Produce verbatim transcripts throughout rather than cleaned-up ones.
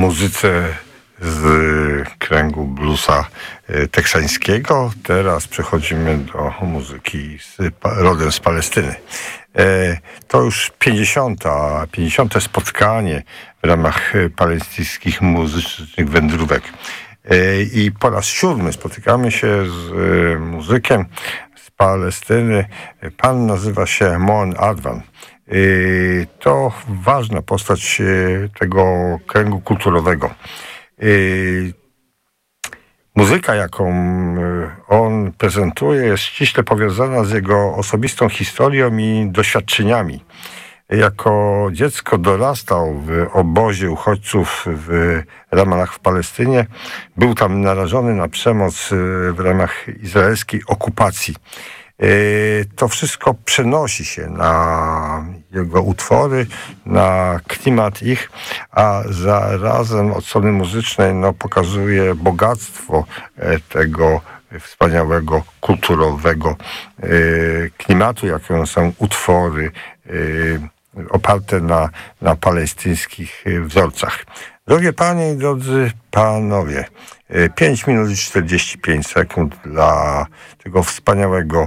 muzyce z kręgu bluesa teksańskiego. Teraz przechodzimy do muzyki z, rodem z Palestyny. To już pięćdziesiąte, pięćdziesiąte spotkanie w ramach palestyńskich muzycznych wędrówek. I po raz siódmy spotykamy się z muzykiem z Palestyny. Pan nazywa się Moen Adwan. To ważna postać tego kręgu kulturowego. Muzyka, jaką on prezentuje, jest ściśle powiązana z jego osobistą historią i doświadczeniami. Jako dziecko dorastał w obozie uchodźców w Ramallah w Palestynie. Był tam narażony na przemoc w ramach izraelskiej okupacji. To wszystko przenosi się na jego utwory, na klimat ich, a zarazem od strony muzycznej no, pokazuje bogactwo tego wspaniałego, kulturowego klimatu, jakim są utwory oparte na, na palestyńskich wzorcach. Drogie panie i drodzy panowie, pięć minut i czterdzieści pięć sekund dla tego wspaniałego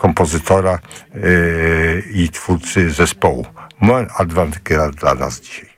kompozytora yy, i twórcy zespołu. Moen Adwan gra dla nas dzisiaj.